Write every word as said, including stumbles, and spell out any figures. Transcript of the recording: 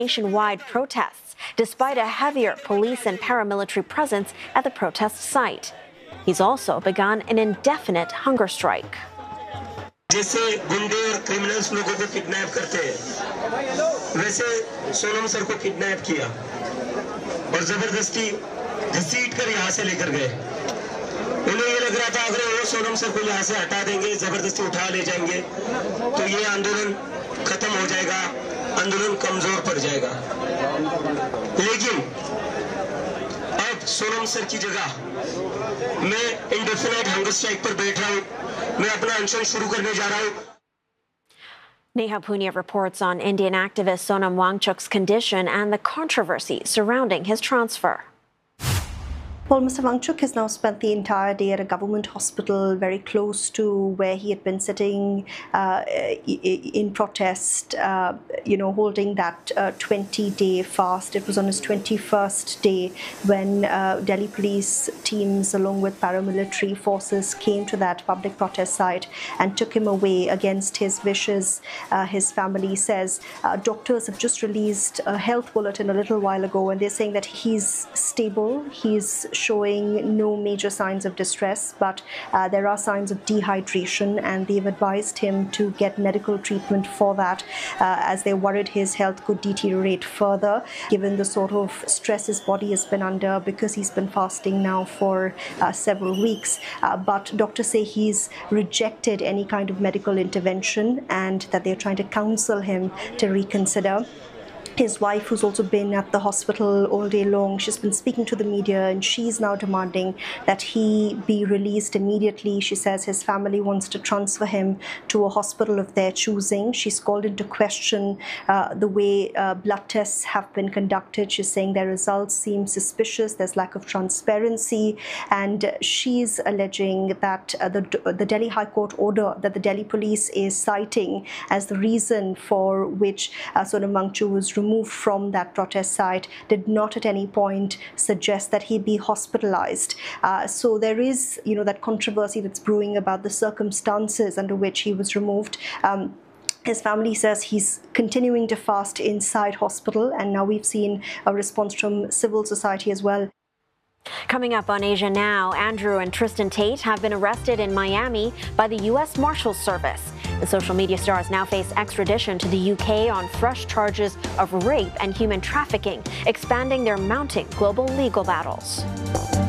nationwide protests, despite a heavier police and paramilitary presence at the protest site. He's also begun an indefinite hunger strike. जैसे गुंडे और criminals लोगों को kidnap करते हैं, वैसे सोनम सर को किडनैप किया और जबरदस्ती घसीट कर यहाँ से लेकर गए। उन्हें ये लग रहा था अगर वो सोनम सर को यहाँ से हटा देंगे, जबरदस्ती उठा ले जाएंगे, तो ये आंदोलन खत्म हो जाएगा, आंदोलन कमजोर पड़ जाएगा। लेकिन अब सोनम सर की जगह मैं इंडेफिनाइट हंगर स्ट्राइक पर बैठ रहा हूँ। मैं अपना अनशन शुरू करने जा रहा हूँ। Neha Punia reports on Indian activist Sonam Wangchuk's condition and the controversy surrounding his transfer. Well, Mister Wangchuk has now spent the entire day at a government hospital very close to where he had been sitting uh, in protest, uh, you know, holding that twenty-day uh, fast. It was on his twenty-first day when uh, Delhi police teams, along with paramilitary forces, came to that public protest site and took him away against his wishes. Uh, his family says uh, doctors have just released a health bulletin a little while ago, and they're saying that he's stable, he's showing no major signs of distress, but uh, there are signs of dehydration, and they've advised him to get medical treatment for that uh, as they're worried his health could deteriorate further given the sort of stress his body has been under because he's been fasting now for uh, several weeks. Uh, but doctors say he's rejected any kind of medical intervention and that they're trying to counsel him to reconsider. His wife, who's also been at the hospital all day long, she's been speaking to the media, and she's now demanding that he be released immediately. She says his family wants to transfer him to a hospital of their choosing. She's called into question uh, the way uh, blood tests have been conducted. She's saying their results seem suspicious, there's lack of transparency, and she's alleging that uh, the, the Delhi High Court order that the Delhi police is citing as the reason for which uh, Sonam Wangchuk was removed from that protest site did not at any point suggest that he be hospitalized. Uh, so there is, you know, that controversy that's brewing about the circumstances under which he was removed. Um, His family says he's continuing to fast inside hospital, and now we've seen a response from civil society as well. Coming up on Asia Now, Andrew and Tristan Tate have been arrested in Miami by the U S Marshals Service. The social media stars now face extradition to the U K on fresh charges of rape and human trafficking, expanding their mounting global legal battles.